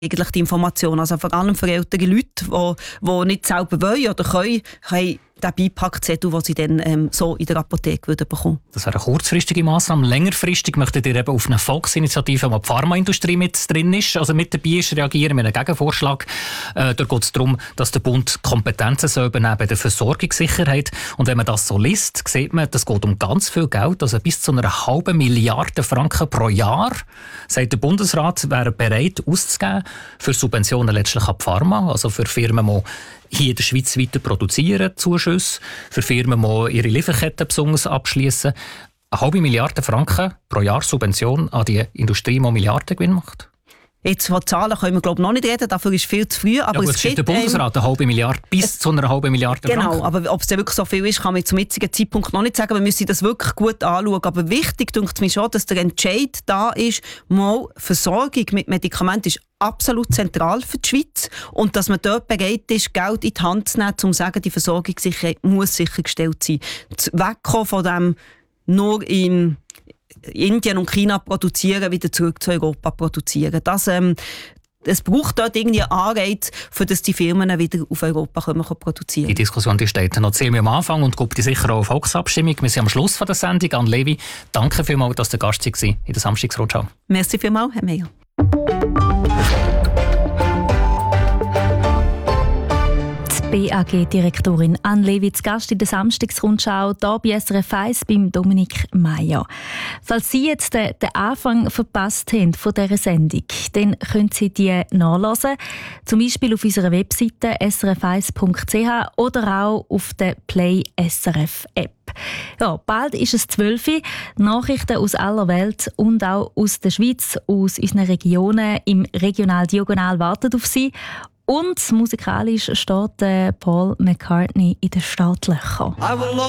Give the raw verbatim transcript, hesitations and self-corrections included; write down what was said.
eigentlich die Information. Also vor allem für ältere Leute, die, die nicht selber wollen oder können, haben den Beipackzettel, den sie dann ähm, so in der Apotheke würden bekommen. Das wäre eine kurzfristige Massnahme. Längerfristig möchtet ihr eben auf eine Volksinitiative, wo die Pharmaindustrie mit drin ist, also mit dabei ist, reagieren mit einem Gegenvorschlag. Äh, da geht es darum, dass der Bund Kompetenzen soll übernehmen bei der Versorgungssicherheit. Und wenn man das so liest, sieht man, das geht um ganz viel Geld, also bis zu einer halben Milliarde Franken pro Jahr. Sagt der Bundesrat, wäre bereit auszugeben für Subventionen letztlich an die Pharma, also für Firmen, die hier in der Schweiz weiter produzieren, Zuschüsse, für Firmen, die ihre Lieferketten besonders abschließen. Eine halbe Milliarde Franken pro Jahr Subvention an die Industrie, die Milliardengewinn macht. Jetzt von Zahlen können wir glaube ich, noch nicht reden, dafür ist viel zu früh. Aber ja, gut, es gibt der Bundesrat eine halbe Milliarde bis zu einer halben Milliarde Genau, Franken. aber ob es wirklich so viel ist, kann man zum jetzigen Zeitpunkt noch nicht sagen. Wir müssen das wirklich gut anschauen. Aber wichtig denke ich mir schon, dass der Entscheid da ist, mal Versorgung mit Medikamenten ist absolut zentral für die Schweiz und dass man dort bereit ist, Geld in die Hand zu nehmen, um zu sagen, die Versorgungssicherheit muss sichergestellt sein. Wegkommen von dem nur in Indien und China produzieren, wieder zurück zu Europa produzieren. Das, ähm, es braucht dort irgendwie einen Anreiz, für dass die Firmen wieder auf Europa kommen, produzieren. Die Diskussion die steht noch ziemlich am Anfang und kommt sicher auch auf Volksabstimmung. Wir sind am Schluss von der Sendung. Anne Levi, danke vielmals, dass du Gast warst in der Samstagsrundschau. Merci vielmals, Herr Meier. B A G-Direktorin Anne Levi zu Gast in der Samstagsrundschau hier bei S R F eins beim Dominik Meier. Falls Sie jetzt den, den Anfang verpasst haben von dieser Sendung, dann können Sie die nachlesen, zum Beispiel auf unserer Webseite s r f eins punkt c h oder auch auf der Play S R F App. Ja, bald ist es zwölf Uhr. Nachrichten aus aller Welt und auch aus der Schweiz, aus unseren Regionen im Regional Diagonal warten auf Sie. Und musikalisch steht Paul McCartney in den Startlöchern.